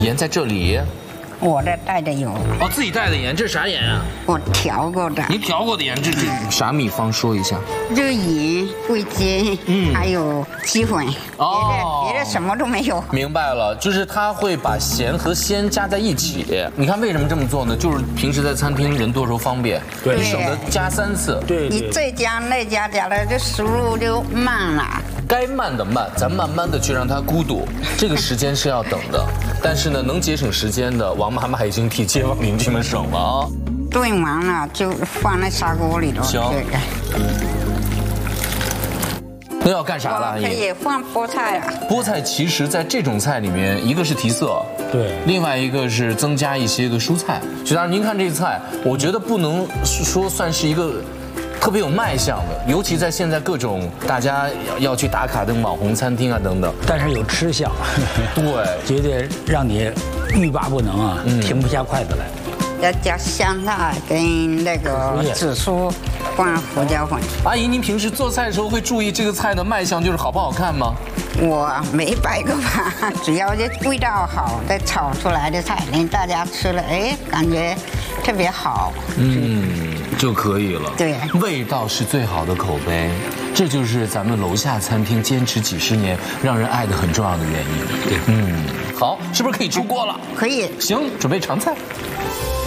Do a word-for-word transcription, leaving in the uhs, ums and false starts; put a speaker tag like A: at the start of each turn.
A: 盐在这里。
B: 我这带的有。
A: 哦，自己带的盐，这是啥盐啊？
B: 我调过的。
A: 你调过的盐，这这啥秘方说一下？
B: 这个盐、味精，嗯，还有鸡粉，哦，别的别的什么都没有。
A: 明白了，就是他会把咸和鲜加在一起。你看为什么这么做呢？就是平时在餐厅人多时候方便，对，你省得加三次。
C: 对，
B: 你这加那加加的，这食物就慢了。
A: 该慢的慢，咱慢慢的去让它咕嘟，这个时间是要等的。但是呢，能节省时间的，王妈妈已经替街坊邻居们省了啊。
B: 炖完了就放在砂锅里头。
A: 行。那要干啥了？阿姨？
B: 可以放菠菜啊。
A: 菠菜其实在这种菜里面，一个是提色，
C: 对，
A: 另外一个是增加一些个蔬菜。徐大师，您看这菜，我觉得不能说算是一个特别有卖相的，尤其在现在各种大家要去打卡的网红餐厅啊等等，
C: 但是有吃相，
A: 对，
C: 绝对让你欲罢不能啊，嗯、停不下筷子来。
B: 要加香菜跟那个紫苏，放胡椒粉。
A: 阿姨，您平时做菜的时候会注意这个菜的卖相，就是好不好看吗？
B: 我没摆过吧，只要这味道好，再炒出来的菜，让大家吃了，哎，感觉特别好，
A: 嗯，就可以了。
B: 对，
A: 味道是最好的口碑，这就是咱们楼下餐厅坚持几十年，让人爱的很重要的原因。对，嗯，好，是不是可以出锅了？
B: 可以。
A: 行，准备尝菜。